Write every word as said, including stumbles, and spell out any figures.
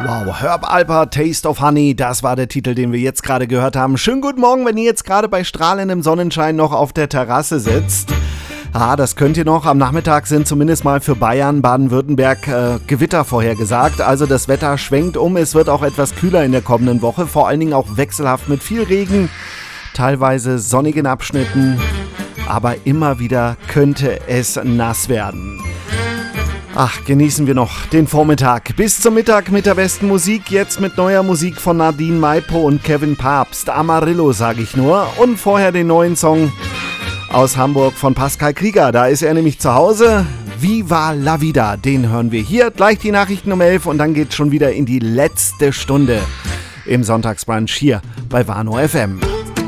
Wow, Herb Alpert, Taste of Honey, das war der Titel, den wir jetzt gerade gehört haben. Schönen guten Morgen, wenn ihr jetzt gerade bei strahlendem Sonnenschein noch auf der Terrasse sitzt. Ah, das könnt ihr noch. Am Nachmittag sind zumindest mal für Bayern, Baden-Württemberg äh, Gewitter vorhergesagt. Also das Wetter schwenkt um. Es wird auch etwas kühler in der kommenden Woche. Vor allen Dingen auch wechselhaft mit viel Regen, teilweise sonnigen Abschnitten. Aber immer wieder könnte es nass werden. Ach, genießen wir noch den Vormittag. Bis zum Mittag mit der besten Musik. Jetzt mit neuer Musik von Nadine Maipo und Kevin Papst. Amarillo, sage ich nur. Und vorher den neuen Song aus Hamburg von Pascal Krieger. Da ist er nämlich zu Hause. Viva la Vida, den hören wir hier. Gleich die Nachrichten um elf und dann geht's schon wieder in die letzte Stunde im Sonntagsbrunch hier bei Warnow F M.